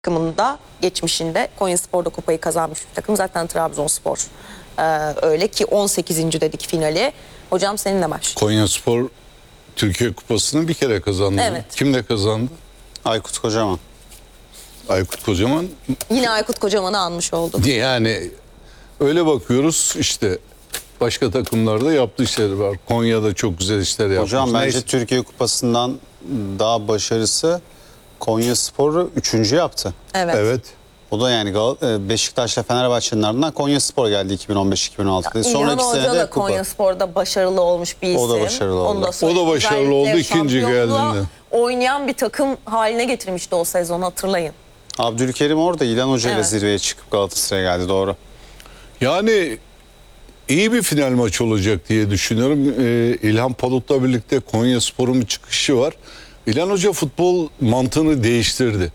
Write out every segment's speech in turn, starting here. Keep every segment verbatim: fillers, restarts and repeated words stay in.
takımında geçmişinde Konyaspor'da kupayı kazanmış bir takım. Zaten Trabzonspor ee, öyle ki on sekizinci dedik finali. Hocam seninle maç. Konyaspor Türkiye Kupası'nı bir kere kazandı. Evet. Kimle kazandı? Aykut Kocaman. Aykut Kocaman. Yine Aykut Kocaman'ı anmış olduk. Yani öyle bakıyoruz işte başka takımlarda yaptığı işleri var. Konya'da çok güzel işler yapmış. Hocam bence Neyse. Türkiye Kupası'ndan daha başarısı Konyaspor'u üçüncü yaptı. Evet. Evet. O da yani Gal- Beşiktaş'la Fenerbahçe'nin ardından Konyaspor geldi iki bin on beş iki bin on altıda. İlhan Sonraki Hoca sene da de kupa. Konyaspor'da başarılı olmuş bir isim. O da başarılı oldu. Onu da O da söyleyeyim. başarılı oldu, Özellikle ikinci şampiyonluğa geldiğinde. oynayan bir takım haline getirmişti o sezonu, hatırlayın. Abdülkerim orada İlhan Hoca ile Evet. zirveye çıkıp Galatasaray'a geldi, doğru. Yani iyi bir final maçı olacak diye düşünüyorum. Ee, İlhan Palut'la birlikte Konyaspor'un bir çıkışı var. İlhan Hoca futbol mantığını değiştirdi.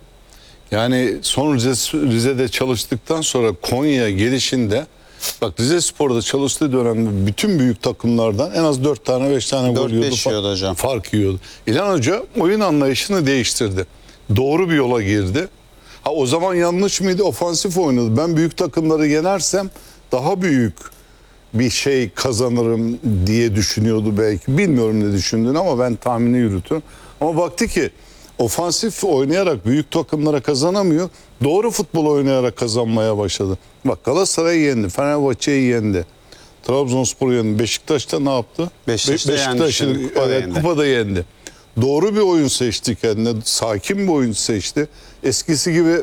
Yani son Rize, Rize'de çalıştıktan sonra Konya'ya gelişinde, bak Rizespor'da çalıştığı dönemde bütün büyük takımlardan en az dört tane beş tane gol Dört yiyordu. beş yiyordu hocam. Fark yiyordu. İlhan Hoca oyun anlayışını değiştirdi. Doğru bir yola girdi. Ha, o zaman yanlış mıydı? Ofansif oynadı. Ben büyük takımları yenersem daha büyük bir şey kazanırım diye düşünüyordu belki. Bilmiyorum ne düşündüğünü ama ben tahmini yürütüyorum. Ama baktı ki ofansif oynayarak büyük takımlara kazanamıyor. Doğru futbol oynayarak kazanmaya başladı. Bak Galatasaray'ı yendi, Fenerbahçe'yi yendi. Trabzonspor'u yendi. Beşiktaş'ta ne yaptı? Beşiktaş'ta Be- yendi Beşiktaş'ı şimdi, kupada evet, yendi. kupada yendi. Doğru bir oyun seçti kendine. Sakin bir oyun seçti. Eskisi gibi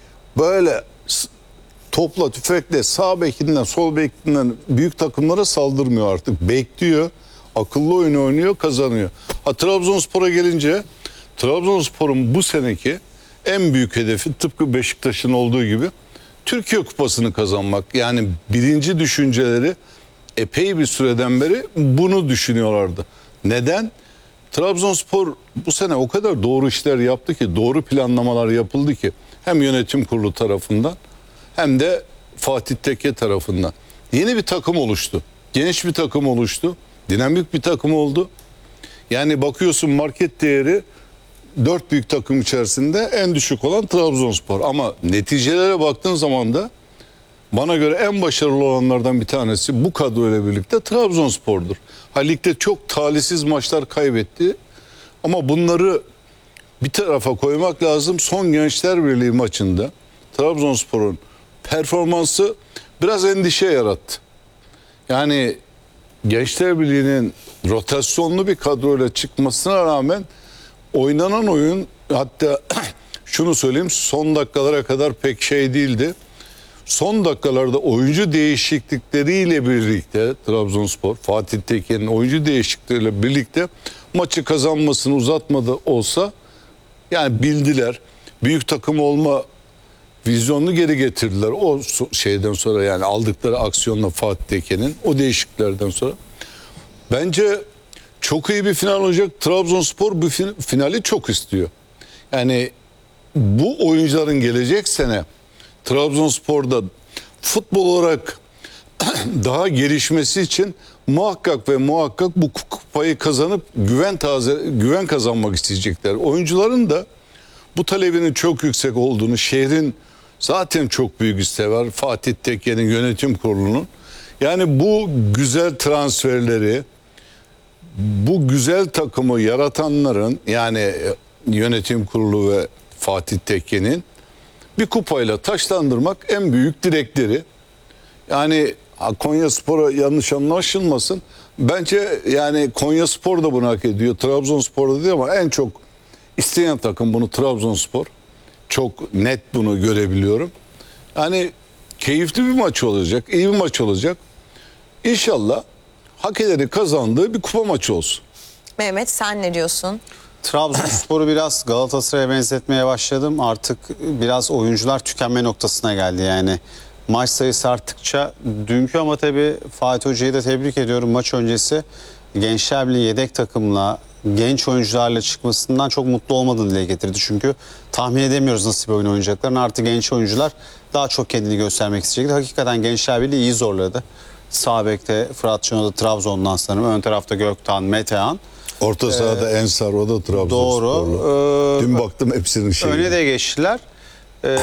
böyle s- topla tüfekle sağ bekinden sol bekinden büyük takımlara saldırmıyor artık. Bekliyor. Akıllı oyun oynuyor, kazanıyor. Ha, Trabzonspor'a gelince Trabzonspor'un bu seneki en büyük hedefi tıpkı Beşiktaş'ın olduğu gibi Türkiye Kupası'nı kazanmak. Yani birinci düşünceleri epey bir süreden beri bunu düşünüyorlardı. Neden? Trabzonspor bu sene o kadar doğru işler yaptı ki, doğru planlamalar yapıldı ki hem yönetim kurulu tarafından hem de Fatih Tekke tarafından. Yeni bir takım oluştu. Geniş bir takım oluştu. Dinamik bir takım oldu. Yani bakıyorsun market değeri dört büyük takım içerisinde en düşük olan Trabzonspor. Ama neticelere baktığın zaman da bana göre en başarılı olanlardan bir tanesi bu kadroyla birlikte Trabzonspor'dur. Ha, ligde çok talihsiz maçlar kaybetti. Ama bunları bir tarafa koymak lazım. Son Gençler Birliği maçında Trabzonspor'un performansı biraz endişe yarattı. Yani Gençler Birliği'nin rotasyonlu bir kadroyla çıkmasına rağmen oynanan oyun, hatta şunu söyleyeyim, son dakikalara kadar pek şey değildi. Son dakikalarda oyuncu değişiklikleriyle birlikte Trabzonspor, Fatih Tekke'nin oyuncu değişiklikleriyle birlikte maçı kazanmasını uzatmadı olsa yani bildiler. Büyük takım olma vizyonunu geri getirdiler. O şeyden sonra, yani aldıkları aksiyonla Fatih Tekke'nin o değişikliklerden sonra. Bence çok iyi bir final olacak. Trabzonspor bu finali çok istiyor. Yani bu oyuncuların gelecek sene Trabzonspor'da futbol olarak daha gelişmesi için muhakkak ve muhakkak bu kupayı kazanıp güven taze güven kazanmak isteyecekler. Oyuncuların da bu talebinin çok yüksek olduğunu, şehrin zaten çok büyük isteği var, Fatih Tekke'nin yönetim kurulunun. Yani bu güzel transferleri, bu güzel takımı yaratanların, yani yönetim kurulu ve Fatih Tekke'nin bir kupayla taşlandırmak en büyük dilekleri. Yani Konyaspor'a yanlış anlaşılmasın. Bence yani Konyaspor da bunu hak ediyor. Trabzonspor da değil ama en çok isteyen takım bunu Trabzonspor. Çok net bunu görebiliyorum. Yani keyifli bir maç olacak, iyi bir maç olacak. İnşallah hak ederi kazandığı bir kupa maçı olsun. Mehmet, sen ne diyorsun? Trabzonspor'u biraz Galatasaray'a benzetmeye başladım. Artık biraz oyuncular tükenme noktasına geldi yani. Maç sayısı arttıkça, dünkü ama tabii Fatih Hoca'yı da tebrik ediyorum. Maç öncesi Gençler Birliği yedek takımla, genç oyuncularla çıkmasından çok mutlu olmadığını dile getirdi. Çünkü tahmin edemiyoruz nasıl bir oyun oynayacaklarını. Artık genç oyuncular daha çok kendini göstermek isteyecekti. Hakikaten Gençler Birliği iyi zorladı. Sağ bekte Fırat Çoğan'da Trabzon'dan sanırım. Ön tarafta Gökhan, Metehan. Orta sahada Ensar, o da Trabzonsporlu. Doğru. Dün baktım hepsinin şeyi. Öne de geçtiler.